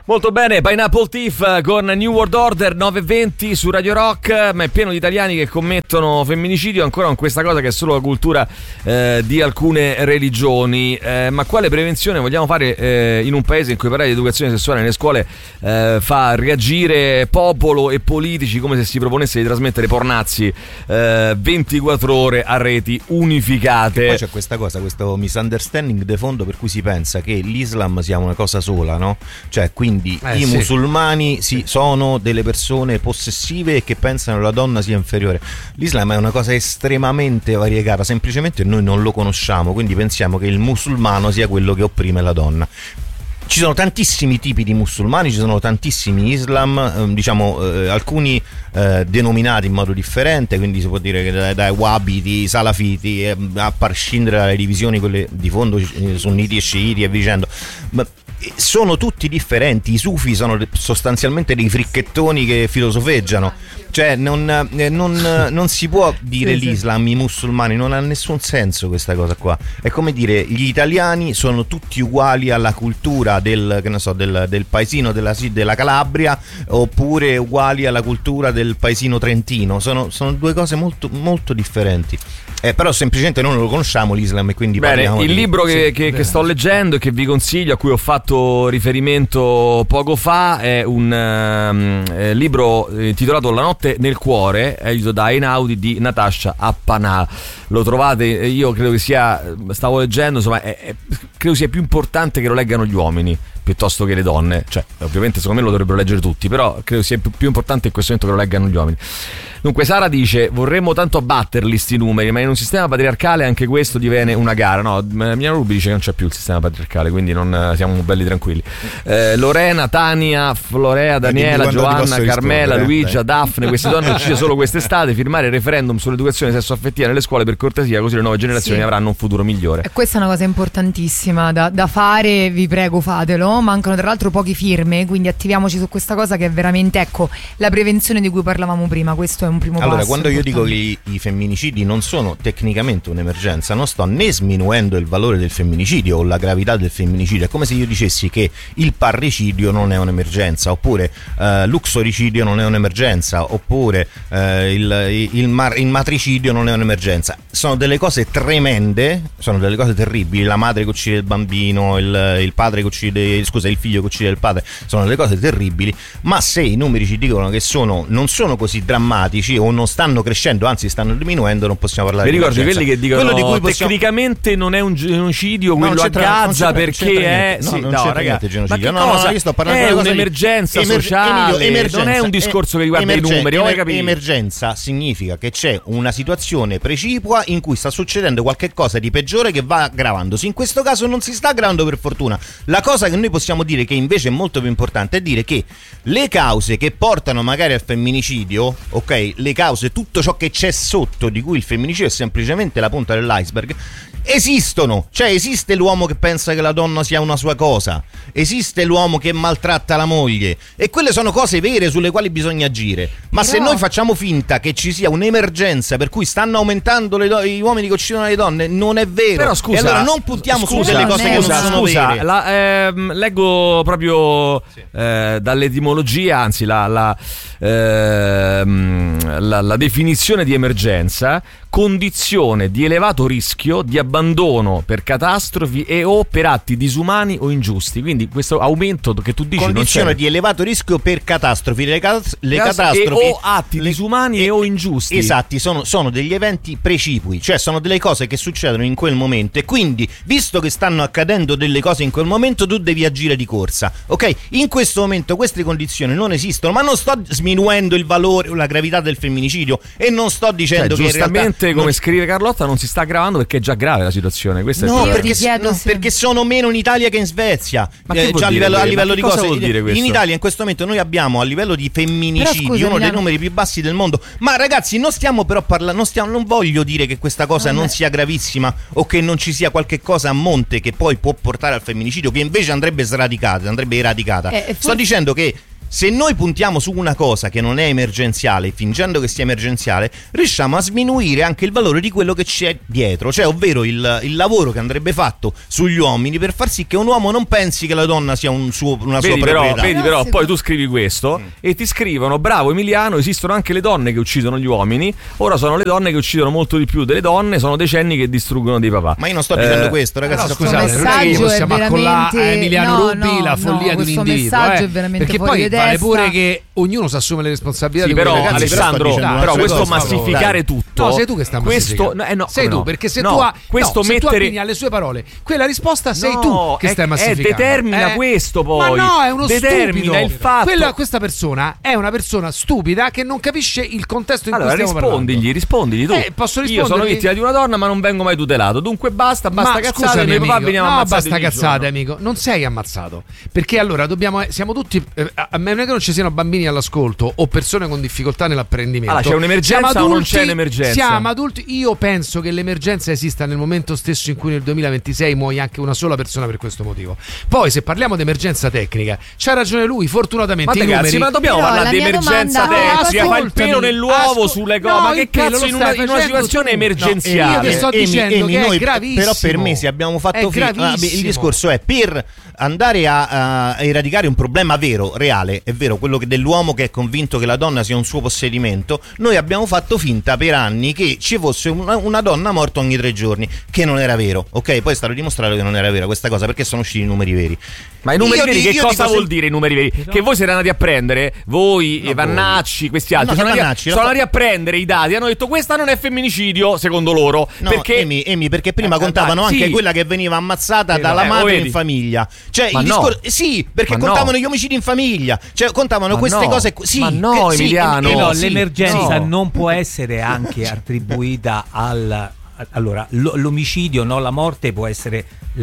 Molto bene, Pineapple Thief con New World Order 9:20 su Radio Rock, ma è pieno di italiani che commettono femminicidio ancora con questa cosa che è solo la cultura di alcune religioni. Ma quale prevenzione vogliamo fare in un paese in cui parlare di educazione sessuale nelle scuole fa reagire popolo e politici come se si proponesse di trasmettere pornazzi 24 ore a reti unificate? E poi c'è questa cosa, questo misunderstanding de fondo per cui si pensa che l'Islam sia una cosa sola, no? Cioè, quindi i musulmani sono delle persone possessive e che pensano che la donna sia inferiore. L'Islam è una cosa estremamente variegata, semplicemente noi non lo conosciamo, quindi pensiamo che il musulmano sia quello che opprime la donna. Ci sono tantissimi tipi di musulmani, ci sono tantissimi Islam, alcuni denominati in modo differente, quindi si può dire che dai wahhabiti, salafiti, a prescindere dalle divisioni quelle di fondo, sunniti e sciiti e dicendo, ma sono tutti differenti. I sufi sono sostanzialmente dei fricchettoni che filosofeggiano, cioè non si può dire l'Islam, i musulmani, non ha nessun senso questa cosa qua. È come dire gli italiani sono tutti uguali alla cultura del paesino della Calabria, oppure uguali alla cultura del paesino trentino. Sono due cose molto, molto differenti. Però semplicemente noi non lo conosciamo l'Islam e quindi parliamo. Il libro che sto leggendo e che vi consiglio, a cui ho fatto riferimento poco fa, è un libro intitolato La notte nel cuore, edito da Einaudi, di Natasha Appanà. Lo trovate, io credo che stavo leggendo, insomma, credo sia più importante che lo leggano gli uomini piuttosto che le donne. Cioè, ovviamente secondo me lo dovrebbero leggere tutti, però credo sia più importante in questo momento che lo leggano gli uomini. Dunque Sara dice: vorremmo tanto abbatterli sti numeri, ma in un sistema patriarcale anche questo diviene una gara. No, Mia Rubi dice che non c'è più il sistema patriarcale, quindi non siamo belli tranquilli. Lorena, Tania, Florea, Daniela, Giovanna, Carmela, Luigia, Daphne, queste donne uccise solo quest'estate. Firmare il referendum sull'educazione sessuaffettiva nelle scuole, per cortesia, così le nuove generazioni avranno un futuro migliore. E questa è una cosa importantissima da fare, vi prego fatelo. Mancano tra l'altro poche firme, quindi attiviamoci su questa cosa che è veramente, la prevenzione di cui parlavamo prima. Questo è un primo passo. Allora, quando io dico che i femminicidi non sono tecnicamente un'emergenza, non sto né sminuendo il valore del femminicidio o la gravità del femminicidio. È come se io dicessi che il parricidio non è un'emergenza, oppure l'uxoricidio non è un'emergenza, oppure il matricidio non è un'emergenza. Sono delle cose tremende, sono delle cose terribili. La madre che uccide il bambino, il padre che uccide, il figlio che uccide il padre, sono delle cose terribili. Ma se i numeri ci dicono che non sono così drammatici o non stanno crescendo, anzi stanno diminuendo, non possiamo parlare. Mi ricordi quelli che dicono quello di cui tecnicamente non è un genocidio quello a Gaza perché è genocidio. No, io sto parlando di un'emergenza sociale, non è un discorso che riguarda i numeri. Emergenza significa che c'è una situazione precipua in cui sta succedendo qualche cosa di peggiore che va aggravandosi. In questo caso non si sta aggravando, per fortuna. La cosa che noi possiamo dire, che invece è molto più importante, è dire che le cause che portano magari al femminicidio, ok, le cause, tutto ciò che c'è sotto, di cui il femminicidio è semplicemente la punta dell'iceberg, esistono. Cioè esiste l'uomo che pensa che la donna sia una sua cosa, esiste l'uomo che maltratta la moglie, e quelle sono cose vere sulle quali bisogna agire. Ma se noi facciamo finta che ci sia un'emergenza per cui stanno aumentando gli uomini che uccidono le donne, non è vero. Però scusa, e allora non puntiamo su delle cose che non sono vere. Leggo proprio dall'etimologia, anzi la definizione di emergenza: condizione di elevato rischio di abbandono per catastrofi e o per atti disumani o ingiusti. Quindi questo aumento che tu dici, condizione di elevato rischio per catastrofi, le catastrofi e o atti disumani e o ingiusti. Esatti, sono degli eventi precipui, cioè sono delle cose che succedono in quel momento, e quindi visto che stanno accadendo delle cose in quel momento, tu devi agire di corsa, ok? In questo momento queste condizioni non esistono, ma non sto sminuendo il valore o la gravità del femminicidio, e non sto dicendo che giustamente, come scrive Carlotta, non si sta aggravando perché è già grave la situazione. Questo perché sono meno in Italia che in Svezia. Ma già a livello di cosa vuol dire questo? In Italia in questo momento noi abbiamo a livello di femminicidi uno dei numeri più bassi del mondo. Ma ragazzi, non stiamo però parlando, non voglio dire che questa cosa non sia gravissima o che non ci sia qualche cosa a monte che poi può portare al femminicidio, che invece andrebbe eradicata. Sto dicendo che se noi puntiamo su una cosa che non è emergenziale, fingendo che sia emergenziale, riusciamo a sminuire anche il valore di quello che c'è dietro, cioè ovvero il lavoro che andrebbe fatto sugli uomini per far sì che un uomo non pensi che la donna sia una sua proprietà. Vedi però, poi tu scrivi questo e ti scrivono: bravo Emiliano, esistono anche le donne che uccidono gli uomini, ora sono le donne che uccidono molto di più delle donne, sono decenni che distruggono dei papà. Ma io non sto dicendo questo, ragazzi. No, scusate, non è che possiamo accollare a Emiliano Rubi la follia di un individuo, perché poi vale pure che ognuno si assume le responsabilità di però ragazzi, Alessandro, però questo massificare tutto, no, sei tu che stai massificando, sei tu, perché se tu appini alle sue parole quella risposta sei tu che stai massificando, determina questo, poi ma no, è uno determina stupido. Il fatto Questa persona è una persona stupida che non capisce il contesto in cui stiamo parlando. Rispondigli tu. Posso rispondere? Io sono vittima di una donna ma non vengo mai tutelato, dunque basta cazzate, scusami, noi papà veniamo ammazzati. Basta cazzate, amico, non sei ammazzato, perché allora siamo tutti a meno che non ci siano bambini all'ascolto o persone con difficoltà nell'apprendimento. Allora, c'è un'emergenza o non c'è un'emergenza? Siamo adulti. Io penso che l'emergenza esista nel momento stesso in cui nel 2026 muoia anche una sola persona per questo motivo. Poi se parliamo di emergenza tecnica, c'ha ragione lui, fortunatamente ma i numeri. Ma dobbiamo parlare di emergenza tecnica, fa il pelo nell'uovo sulle cose, ma che cazzo in una situazione emergenziale? Io ti sto dicendo che è gravissimo. Però per me se abbiamo fatto il discorso è per andare a eradicare un problema vero, reale, è vero, quello dell'uomo che è convinto che la donna sia un suo possedimento. Noi abbiamo fatto finta per anni che ci fosse una donna morta ogni 3 giorni, che non era vero, ok? Poi è stato dimostrato che non era vera questa cosa, perché sono usciti i numeri veri. Ma i numeri veri che cosa vuol dire i numeri veri? Che voi siete andati a prendere, voi, Vannacci, questi altri, sono andati a prendere i dati, hanno detto questa non è femminicidio, secondo loro. No, perché Emi, perché prima contavano anche quella che veniva ammazzata dalla madre in famiglia. Cioè, sì, perché contavano gli omicidi in famiglia. Cioè, contavano queste cose. Sì, ma no, Emiliano. L'emergenza non può essere anche attribuita allora, l'omicidio, no, la morte può essere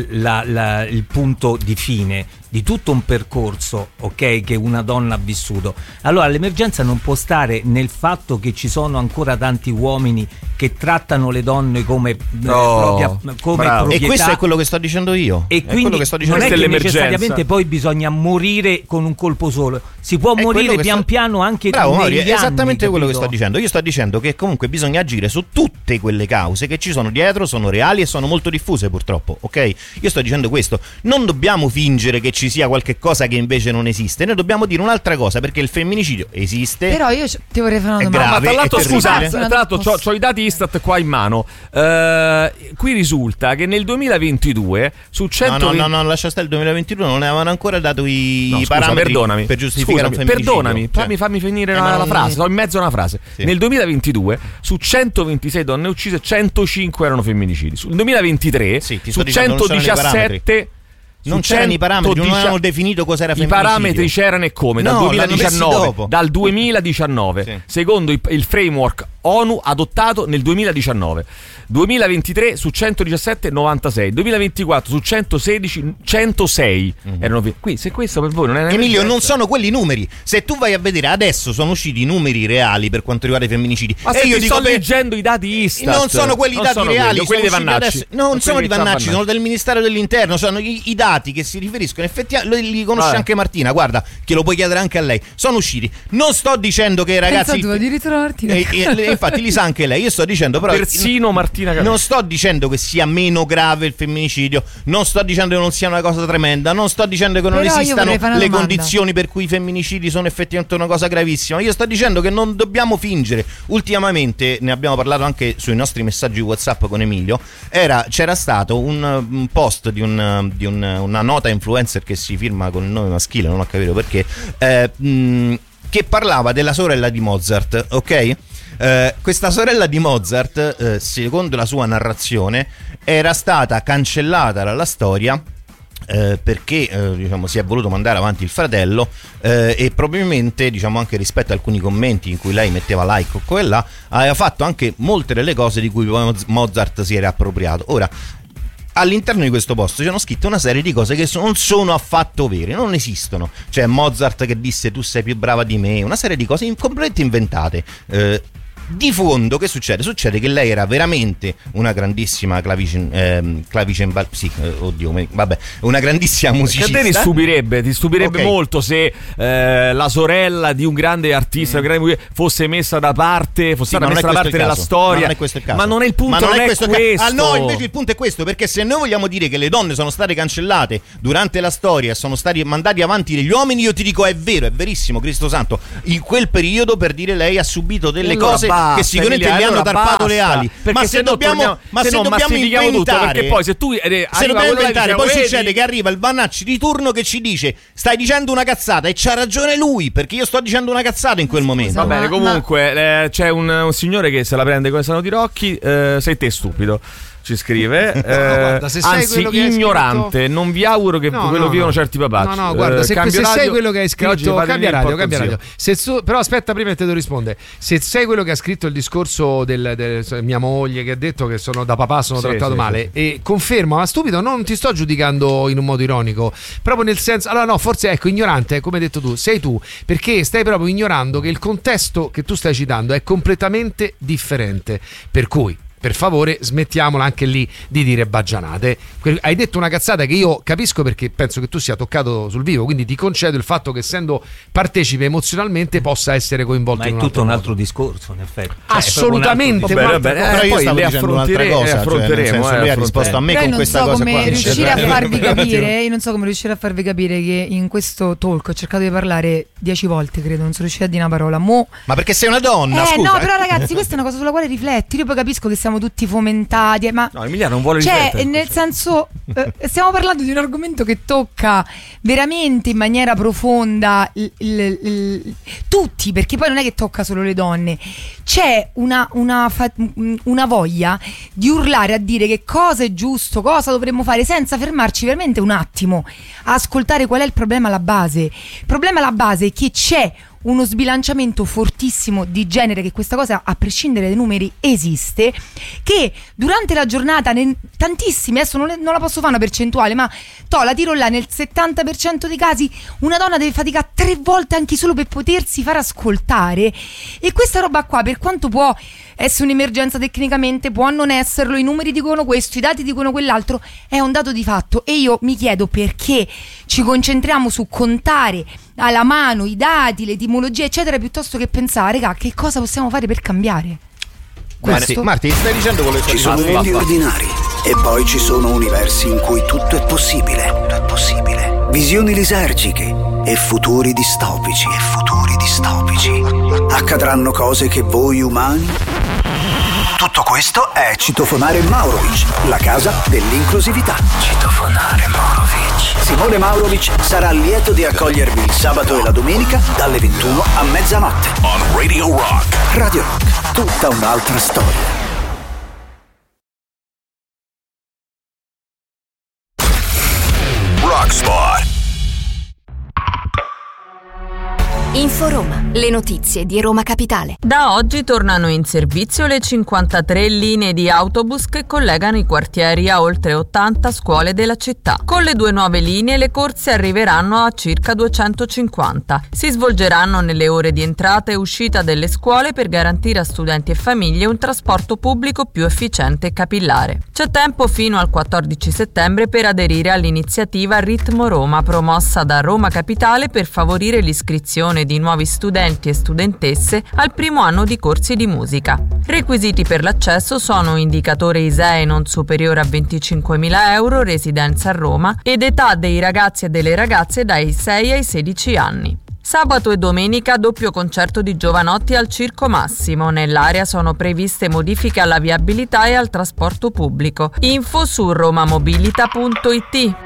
il punto di fine di tutto un percorso, ok, che una donna ha vissuto. Allora l'emergenza non può stare nel fatto che ci sono ancora tanti uomini che trattano le donne come proprietà. E questo è quello che sto dicendo io. E quindi non è che necessariamente poi bisogna morire con un colpo solo. Si può morire pian piano anche negli anni. È esattamente quello che sto dicendo. Io sto dicendo che comunque bisogna agire su tutte quelle cause che ci sono dietro, sono reali e sono molto diffuse purtroppo, ok? Io sto dicendo questo. Non dobbiamo fingere che ci sia qualche cosa che invece non esiste. Noi dobbiamo dire un'altra cosa, perché il femminicidio esiste. Però io ti vorrei fare una domanda. Ma tra l'altro, scusa, c'ho i dati Istat qua in mano. Qui risulta che nel 2022 su 120... No, lascia stare il 2022, non avevano ancora dato i parametri per giustificare un femminicidio. Perdonami, fammi finire la frase, sto in mezzo a una frase. Sì. Nel 2022 su 126 donne uccise 105 erano femminicidi. Nel 2023 su 117 non c'erano i parametri, non avevano definito cos'era femminicidio. I parametri c'erano e come? Dal 2019, sì. Secondo il framework ONU adottato nel 2019. 2023 su 117 96, 2024 su 116 106 erano qui. Se questo per voi non è Emilio, non sono quelli numeri. Se tu vai a vedere adesso sono usciti i numeri reali per quanto riguarda i femminicidi. Ma se io sto leggendo i dati Istat. Non sono quelli dati reali, quelli di Vannacci. Non sono di Vannacci, sono del Ministero dell'Interno, sono i dati che si riferiscono effettivamente, li conosce anche Martina, guarda, che lo puoi chiedere anche a lei. Sono usciti. Non sto dicendo che ragazzi infatti li sa anche lei. Io sto dicendo però persino Martina non sto dicendo che sia meno grave il femminicidio, non sto dicendo che non sia una cosa tremenda, non sto dicendo che non esistano le condizioni per cui i femminicidi sono effettivamente una cosa gravissima. Io sto dicendo che non dobbiamo fingere. Ultimamente ne abbiamo parlato anche sui nostri messaggi WhatsApp con Emilio. C'era stato un post di una nota influencer che si firma con il nome maschile, non ho capito perché, che parlava della sorella di Mozart, ok? Questa sorella di Mozart, secondo la sua narrazione, era stata cancellata dalla storia perché si è voluto mandare avanti il fratello e probabilmente anche rispetto a alcuni commenti in cui lei metteva like o qua e là, aveva fatto anche molte delle cose di cui Mozart si era appropriato. Ora, all'interno di questo post c'erano scritte una serie di cose che non sono affatto vere, non esistono. Cioè Mozart che disse tu sei più brava di me, una serie di cose completamente inventate. Di fondo che succede? Succede che lei era veramente una grandissima una grandissima musicista. Che a te ti stupirebbe Okay. molto se la sorella di un grande artista fosse messa da parte, fosse stata messa da parte nella storia. Ma non è questo il caso. Ma non è il punto, Ma non è questo. No, invece il punto è questo, perché se noi vogliamo dire che le donne sono state cancellate durante la storia e sono stati mandati avanti degli uomini, io ti dico è vero, è verissimo, Cristo santo. In quel periodo, per dire, lei ha subito delle cose che sicuramente gli hanno tarpato le ali. Ma se dobbiamo inventare, perché poi se tu dobbiamo inventare, poi succede che arriva il Vannacci di turno che ci dice stai dicendo una cazzata, e c'ha ragione lui, perché io sto dicendo una cazzata in quel momento. Va bene, comunque c'è un signore che se la prende come Sano di Rocchi, sei te stupido. Ci scrive, guarda, se sei anzi quello che ignorante, scritto... non vi auguro che quello vivono certi papacci. No, guarda, se sei quello che hai scritto, cambia radio. Però aspetta, prima te lo risponde. Se sei quello che ha scritto il discorso del mia moglie, che ha detto che da papà sono trattato male, e confermo, ma stupido, non ti sto giudicando in un modo ironico, proprio nel senso, allora no, forse ecco, ignorante, come hai detto tu, sei tu, perché stai proprio ignorando che il contesto che tu stai citando è completamente differente, per cui per favore smettiamola anche lì di dire baggianate. Hai detto una cazzata che io capisco, perché penso che tu sia toccato sul vivo, quindi ti concedo il fatto che essendo partecipe emozionalmente possa essere coinvolto. Ma in è tutto un altro discorso, in effetti. Assolutamente. Però io stavo dicendo un'altra cosa, affronteremo. Lui ha risposto a me con questa cosa qua. Io non so come riuscire a farvi capire che in questo talk ho cercato di parlare 10 volte, credo, non sono riuscita a dire una parola. Ma perché sei una donna, scusa. No, però ragazzi, questa è una cosa sulla quale rifletti. Io poi capisco che siamo tutti fomentati, ma no, Emiliano non vuole riflettere. Nel senso, stiamo parlando di un argomento che tocca veramente in maniera profonda tutti, perché poi non è che tocca solo le donne. C'è una voglia di urlare a dire che cosa è giusto, cosa dovremmo fare, senza fermarci veramente un attimo a ascoltare qual è il problema alla base. Il problema alla base è che c'è uno sbilanciamento fortissimo di genere, che questa cosa, a prescindere dai numeri, esiste, che durante la giornata tantissimi, adesso non la posso fare una percentuale, ma la tiro là, nel 70% dei casi una donna deve faticare 3 volte anche solo per potersi far ascoltare. E questa roba qua, per quanto può essere un'emergenza tecnicamente, può non esserlo, i numeri dicono questo, i dati dicono quell'altro, è un dato di fatto. E io mi chiedo perché ci concentriamo su contare alla mano i dati, l'etimologia eccetera, piuttosto che pensare che cosa possiamo fare per cambiare. Marti, stai dicendo quello che ci sono mondi ordinari e poi ci sono universi in cui tutto è possibile. Visioni lisergiche e futuri distopici. Accadranno cose che voi umani... Tutto questo è Citofonare Maurovic, la casa dell'inclusività. Citofonare Maurovic. Simone Maurovic sarà lieto di accogliervi il sabato e la domenica dalle 21 a mezzanotte. On Radio Rock. Radio Rock, tutta un'altra storia. Rockspot. Inforoma, le notizie di Roma Capitale. Da oggi tornano in servizio le 53 linee di autobus che collegano i quartieri a oltre 80 scuole della città. Con le 2 nuove linee le corse arriveranno a circa 250. Si svolgeranno nelle ore di entrata e uscita delle scuole per garantire a studenti e famiglie un trasporto pubblico più efficiente e capillare. C'è tempo fino al 14 settembre per aderire all'iniziativa Ritmo Roma, promossa da Roma Capitale per favorire l'iscrizione di nuovi studenti e studentesse al primo anno di corsi di musica. Requisiti per l'accesso sono indicatore ISEE non superiore a 25.000 euro, residenza a Roma ed età dei ragazzi e delle ragazze dai 6 ai 16 anni. Sabato e domenica doppio concerto di Giovanotti al Circo Massimo. Nell'area sono previste modifiche alla viabilità e al trasporto pubblico. Info su romamobilita.it.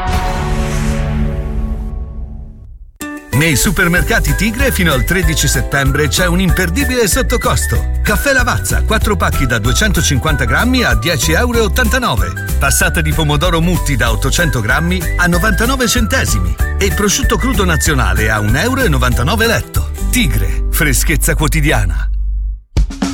Nei supermercati Tigre fino al 13 settembre c'è un imperdibile sottocosto. Caffè Lavazza, 4 pacchi da 250 grammi a 10,89 €. Passata di pomodoro Mutti da 800 grammi a 99 centesimi. E prosciutto crudo nazionale a 1,99 € letto. Tigre, freschezza quotidiana.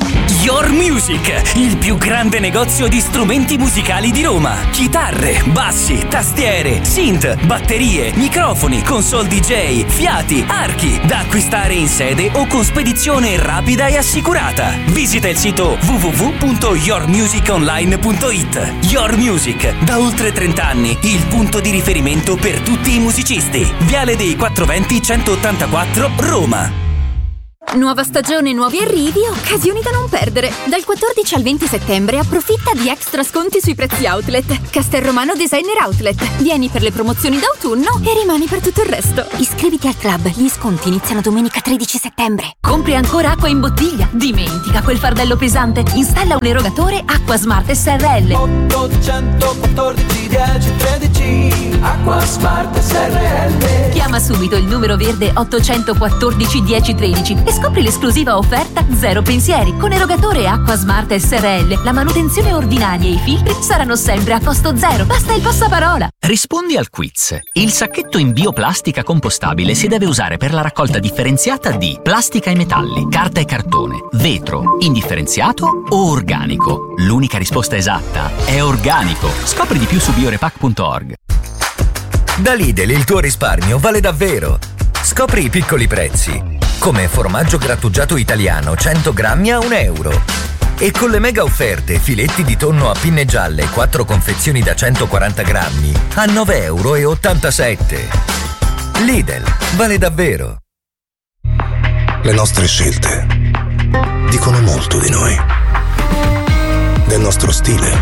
Your Music, il più grande negozio di strumenti musicali di Roma. Chitarre, bassi, tastiere, synth, batterie, microfoni, console DJ, fiati, archi, da acquistare in sede o con spedizione rapida e assicurata. Visita il sito www.yourmusiconline.it. Your Music, da oltre 30 anni, il punto di riferimento per tutti i musicisti. Viale dei 420 184, Roma. Nuova stagione, nuovi arrivi, occasioni da non perdere. Dal 14 al 20 settembre approfitta di extra sconti sui prezzi outlet. Castelromano Designer Outlet. Vieni per le promozioni d'autunno e rimani per tutto il resto. Iscriviti al club, gli sconti iniziano domenica 13 settembre. Compri ancora acqua in bottiglia? Dimentica quel fardello pesante. Installa un erogatore Acqua Smart SRL. 814 10 13 Acqua Smart SRL. Chiama subito il numero verde 814 10 13 e scopri l'esclusiva offerta Zero Pensieri. Con erogatore Acqua Smart SRL la manutenzione ordinaria e i filtri saranno sempre a costo zero. Basta il passaparola. Rispondi al quiz. Il sacchetto in bioplastica compostabile si deve usare per la raccolta differenziata di plastica e metalli, carta e cartone, vetro, indifferenziato o organico. L'unica risposta esatta è organico. Scopri di più su biorepack.org. Da Lidl il tuo risparmio vale davvero. Scopri i piccoli prezzi. Come formaggio grattugiato italiano 100 grammi a €1. E con le mega offerte filetti di tonno a pinne gialle 4 confezioni da 140 grammi a €9,87. Lidl, vale davvero. Le nostre scelte dicono molto di noi. Del nostro stile.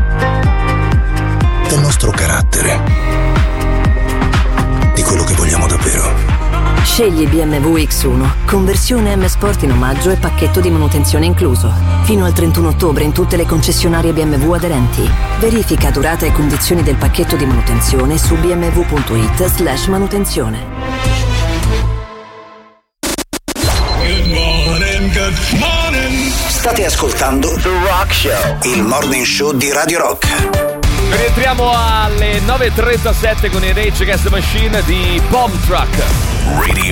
Del nostro carattere. Di quello che vogliamo davvero. Scegli BMW X1, conversione M Sport in omaggio e pacchetto di manutenzione incluso. Fino al 31 ottobre in tutte le concessionarie BMW aderenti. Verifica durata e condizioni del pacchetto di manutenzione su bmw.it/manutenzione. Good morning. State ascoltando The Rock Show, il morning show di Radio Rock. Rientriamo alle 9.37 con i Rage Against the Machine di Bomb Truck. Radio